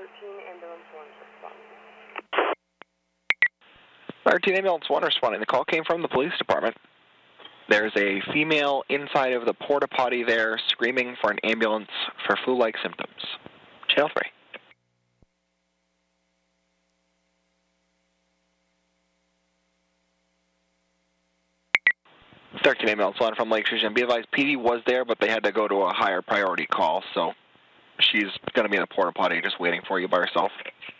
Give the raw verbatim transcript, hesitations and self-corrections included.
thirteen ambulance one responding. thirteen ambulance one responding. The call came from the police department. There's a female inside of the porta potty there screaming for an ambulance for flu-like symptoms. Channel three. thirteen ambulance one from Lake Station. Be advised, P D was there, but they had to go to a higher priority call, so she's going to be in the porta potty just waiting for you by herself.